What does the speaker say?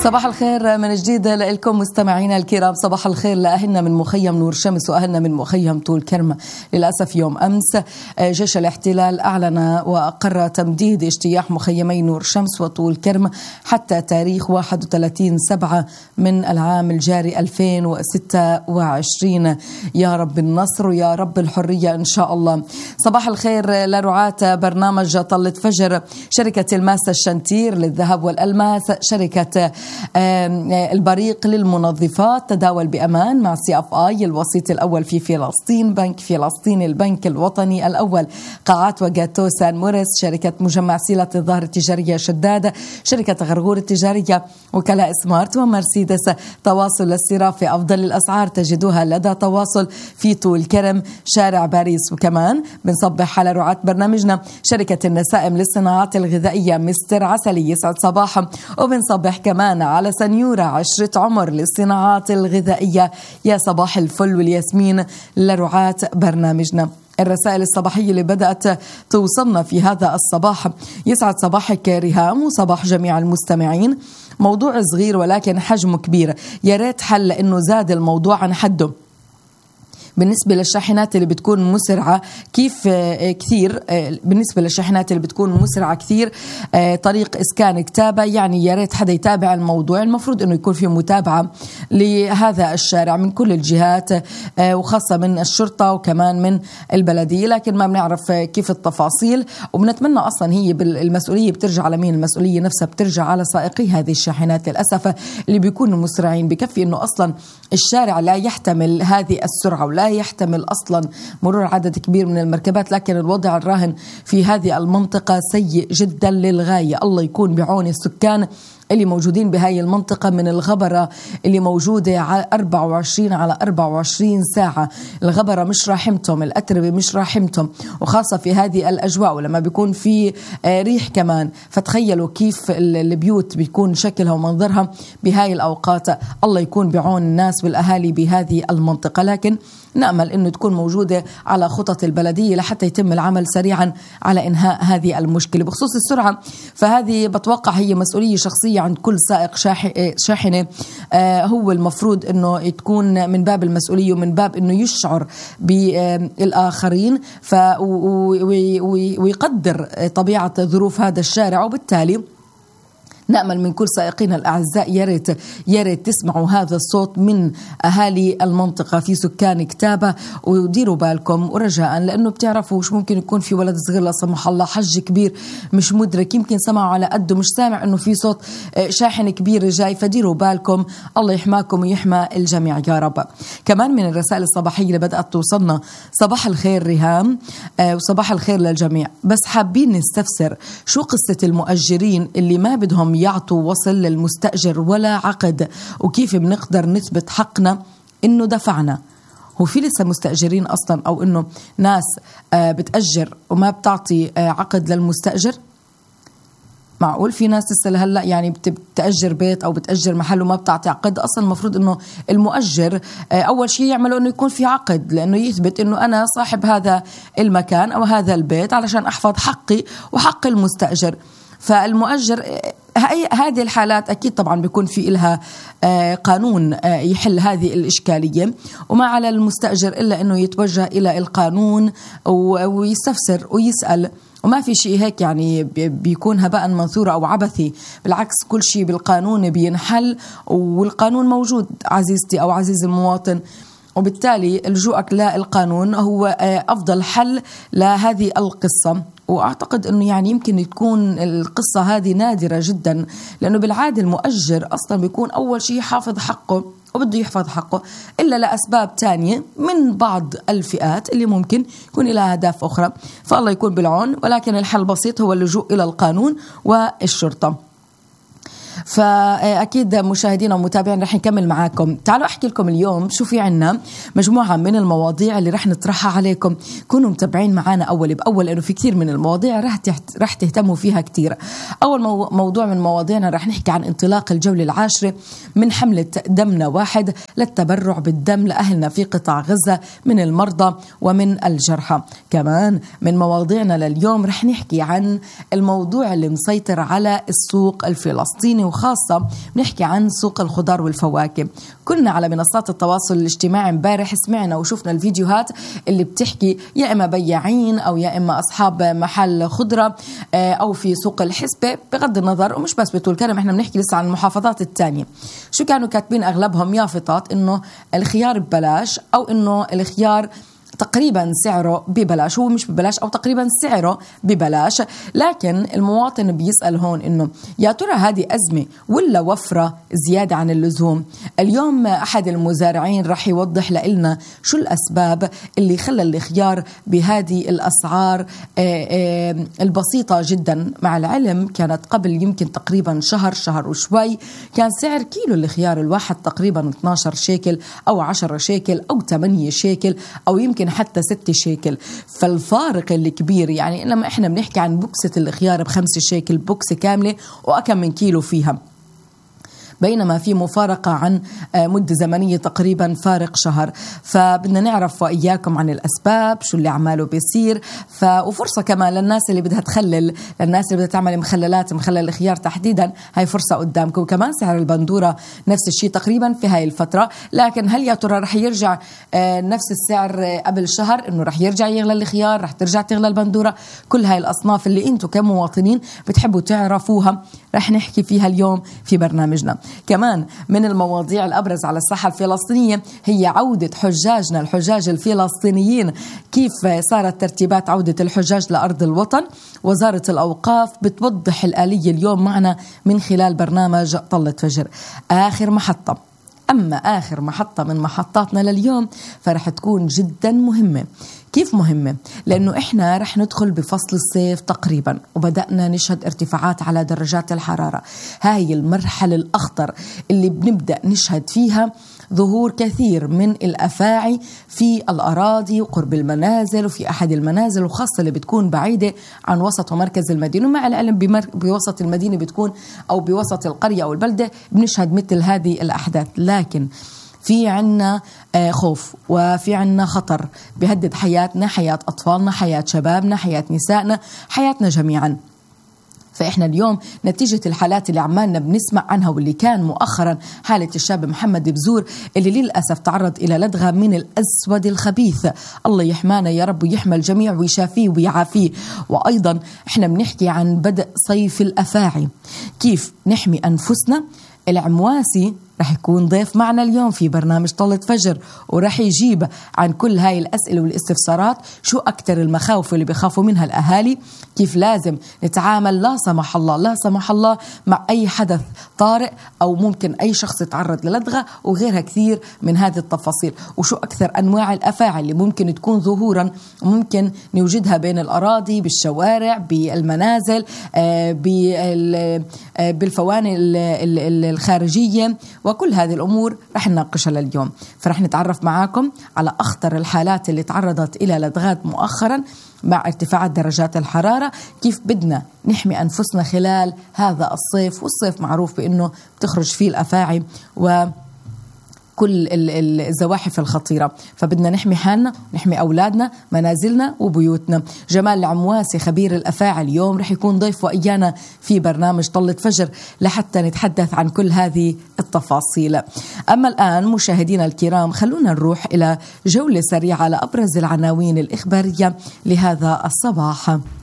صباح الخير من جديد لكم مستمعينا الكرام. صباح الخير لأهلنا من مخيم نور شمس وأهلنا من مخيم طول كرمة. للأسف يوم أمس جيش الاحتلال أعلن وأقر تمديد اجتياح مخيمي نور شمس وطول كرمة حتى تاريخ 31/7 من العام الجاري 2026. يا رب النصر ويا رب الحرية إن شاء الله. صباح الخير لرعاة برنامج طلة فجر، شركة الماس الشنتير للذهب والألماس، شركة البريق للمنظفات، تداول بأمان مع CFI الوسيط الأول في فلسطين، بنك فلسطين، البنك الوطني الأول، قاعات وجاتو سان موريس، شركة مجمع سيلة الظاهر التجارية شدادة، شركة غرغور التجارية، وكلاء سمارت ومرسيدس. تواصل للصراف في أفضل الأسعار تجدوها لدى تواصل في طول كرم شارع باريس. وكمان بنصبح على رعاة برنامجنا شركة النسائم للصناعات الغذائية مستر عسلي، يسعد صباحا. وبنصبح كمان على سنيورة عشرة عمر للصناعات الغذائية، يا صباح الفل والياسمين لرعاة برنامجنا. الرسائل الصباحية اللي بدأت توصلنا في هذا الصباح: يسعد صباحك ريهام وصباح جميع المستمعين. موضوع صغير ولكن حجمه كبير، يا ريت حل لأنه زاد الموضوع عن حده. بالنسبة للشاحنات اللي بتكون مسرعة كيف كثير، بالنسبة للشاحنات اللي بتكون مسرعة كثير، طريق إسكان كتابة، يعني يا ريت حدا يتابع الموضوع. المفروض إنه يكون في متابعة لهذا الشارع من كل الجهات، وخاصة من الشرطة وكمان من البلدية، لكن ما بنعرف كيف التفاصيل. وبنتمنى أصلا هي المسؤولية بترجع على مين؟ المسؤولية نفسها بترجع على سائقي هذه الشاحنات للأسف اللي بيكونوا مسرعين. بكفي إنه أصلا الشارع لا يحتمل هذه السرعة ولا يحتمل أصلا مرور عدد كبير من المركبات، لكن الوضع الراهن في هذه المنطقة سيء جدا للغاية. الله يكون بعون السكان اللي موجودين بهاي المنطقة من الغبرة اللي موجودة على 24 ساعة. الغبرة مش راحمتهم، الأتربة مش راحمتهم، وخاصة في هذه الأجواء ولما بيكون في ريح كمان. فتخيلوا كيف البيوت بيكون شكلها ومنظرها بهاي الأوقات. الله يكون بعون الناس والأهالي بهذه المنطقة، لكن نأمل أنه تكون موجودة على خطط البلدية لحتى يتم العمل سريعا على إنهاء هذه المشكلة. بخصوص السرعة فهذه بتوقع هي مسؤولية شخصية عند كل سائق شاحنة. هو المفروض أنه تكون من باب المسؤولية ومن باب أنه يشعر بالآخرين ويقدر طبيعة ظروف هذا الشارع. وبالتالي نأمل من كل سائقين الأعزاء يا ريت تسمعوا هذا الصوت من أهالي المنطقة في سكان كتابة، وديروا بالكم ورجاء، لأنه بتعرفوا شو ممكن يكون في ولد صغير لا سمح الله، حج كبير مش مدرك، يمكن سمعوا على قده مش سامع إنه في صوت شاحن كبير جاي. فديروا بالكم، الله يحماكم ويحمى الجميع يا رب. كمان من الرسائل الصباحية اللي بدأت توصلنا: صباح الخير ريهام وصباح الخير للجميع، بس حابين نستفسر شو قصة المؤجرين اللي ما بدهم يعطوا وصل للمستأجر ولا عقد، وكيف بنقدر نثبت حقنا إنه دفعنا؟ هو في لسه مستأجرين أصلا، أو إنه ناس بتأجر وما بتعطي عقد للمستأجر؟ معقول في ناس لسه لهلا يعني بتأجر بيت أو بتأجر محل وما بتعطي عقد؟ أصلا المفروض إنه المؤجر أول شيء يعمله إنه يكون في عقد، لأنه يثبت إنه أنا صاحب هذا المكان أو هذا البيت علشان أحفظ حقي وحق المستأجر. فالمؤجر هذه الحالات أكيد طبعا بيكون في إلها قانون يحل هذه الإشكالية، وما على المستأجر إلا أنه يتوجه إلى القانون ويستفسر ويسأل، وما في شيء هيك يعني بيكون هباء منثورة أو عبثي. بالعكس كل شيء بالقانون بينحل، والقانون موجود عزيزتي أو عزيز المواطن، وبالتالي لجوءك للقانون هو أفضل حل لهذه القصة. وأعتقد أنه يعني يمكن تكون القصة هذه نادرة جدا، لأنه بالعادة المؤجر أصلا بيكون أول شيء حافظ حقه وبده يحفظ حقه، إلا لأسباب تانية من بعض الفئات اللي ممكن يكون لها أهداف أخرى. فالله يكون بالعون، ولكن الحل بسيط هو اللجوء إلى القانون والشرطة. فأكيد مشاهدينا ومتابعين رح نكمل معاكم. تعالوا أحكي لكم اليوم شو في عنا مجموعة من المواضيع اللي رح نطرحها عليكم. كونوا متابعين معانا أول بأول، لأنه في كثير من المواضيع رح تهتموا فيها كثير. أول موضوع من مواضيعنا رح نحكي عن انطلاق الجولة العاشرة من حملة دمنا واحد للتبرع بالدم لأهلنا في قطاع غزة من المرضى ومن الجرحى. كمان من مواضيعنا لليوم رح نحكي عن الموضوع اللي مسيطر على السوق الفلسطيني وخاصة بنحكي عن سوق الخضار والفواكه. كنا على منصات التواصل الاجتماعي امبارح سمعنا وشفنا الفيديوهات اللي بتحكي يا إما بياعين أو يا إما أصحاب محل خضرة أو في سوق الحسبة، بغض النظر، ومش بس بطول كرم، احنا بنحكي لسه عن المحافظات التانية. شو كانوا كاتبين أغلبهم؟ يافطات إنه الخيار ببلاش، أو إنه الخيار تقريبا سعره ببلاش، هو مش ببلاش أو تقريبا سعره ببلاش. لكن المواطن بيسأل هون إنه يا ترى هذه أزمة ولا وفرة زيادة عن اللزوم؟ اليوم أحد المزارعين رح يوضح لنا شو الأسباب اللي خلى الخيار بهذه الأسعار البسيطة جدا. مع العلم كانت قبل يمكن تقريبا شهر وشوي كان سعر كيلو الخيار الواحد تقريبا 12 شيكل أو 10 شيكل أو 8 شيكل أو يمكن حتى 6 شيكل. فالفارق الكبير يعني لما احنا بنحكي عن بوكسة الخيار ب5 شيكل، بوكسة كاملة وأكم من كيلو فيها، بينما في مفارقة عن مدة زمنية تقريبا فارق شهر. فبدنا نعرف وإياكم عن الأسباب، شو اللي عماله بيصير، وفرصة كمان للناس اللي بدها تخلل، للناس اللي بدها تعمل مخلل الخيار تحديدا، هاي فرصة قدامكم. كمان سعر البندورة نفس الشيء تقريبا في هاي الفترة، لكن هل يا ترى رح يرجع نفس السعر قبل شهر، إنه رح يرجع يغلى الخيار، رح ترجع تغلى البندورة؟ كل هاي الأصناف اللي انتم كمواطنين بتحبوا تعرفوها رح نحكي فيها اليوم في برنامجنا. كمان من المواضيع الأبرز على الساحة الفلسطينية هي عودة حجاجنا، الحجاج الفلسطينيين. كيف صارت ترتيبات عودة الحجاج لأرض الوطن؟ وزارة الأوقاف بتوضح الآلية اليوم معنا من خلال برنامج طلة فجر. آخر محطة، أما آخر محطة من محطاتنا لليوم فرح تكون جدا مهمة. كيف مهمة؟ لأنه إحنا رح ندخل بفصل الصيف تقريبا، وبدأنا نشهد ارتفاعات على درجات الحرارة. هاي المرحلة الأخطر اللي بنبدأ نشهد فيها ظهور كثير من الأفاعي في الأراضي وقرب المنازل وفي أحد المنازل، وخاصة اللي بتكون بعيدة عن وسط ومركز المدينة. ومع العلم بوسط المدينة بتكون أو بوسط القرية أو البلدة بنشهد مثل هذه الأحداث. لكن في عنا خوف وفي عنا خطر بيهدد حياتنا، حياة أطفالنا، حياة شبابنا، حياة نسائنا، حياتنا جميعا. فإحنا اليوم نتيجة الحالات اللي عمالنا بنسمع عنها، واللي كان مؤخرا حالة الشاب محمد بزور اللي للأسف تعرض إلى لدغة من الأسود الخبيث، الله يحمانا يا رب ويحمى الجميع ويشافيه ويعافيه. وأيضا إحنا بنحكي عن بدء صيف الأفاعي، كيف نحمي أنفسنا. العمواسي رح يكون ضيف معنا اليوم في برنامج طلة فجر، ورح يجيب عن كل هاي الأسئلة والاستفسارات. شو أكتر المخاوف اللي بيخافوا منها الأهالي؟ كيف لازم نتعامل لا سمح الله مع أي حدث طارئ أو ممكن أي شخص يتعرض للدغة، وغيرها كثير من هذه التفاصيل. وشو أكثر أنواع الأفاعي اللي ممكن تكون ظهورا ممكن نوجدها بين الأراضي، بالشوارع، بالمنازل، بالفواني الخارجية، وكل هذه الأمور رح نناقشها لليوم. فرح نتعرف معاكم على أخطر الحالات اللي تعرضت إلى لدغات مؤخرا مع ارتفاع درجات الحرارة، كيف بدنا نحمي أنفسنا خلال هذا الصيف. والصيف معروف بأنه بتخرج فيه الأفاعي وكل الزواحف الخطيرة، فبدنا نحمي حالنا، نحمي أولادنا، منازلنا وبيوتنا. جمال العمواسي خبير الأفاعي اليوم رح يكون ضيف وإيانا في برنامج طلة فجر لحتى نتحدث عن كل هذه التفاصيل. أما الآن مشاهدينا الكرام خلونا نروح إلى جولة سريعة على أبرز العناوين الإخبارية لهذا الصباح.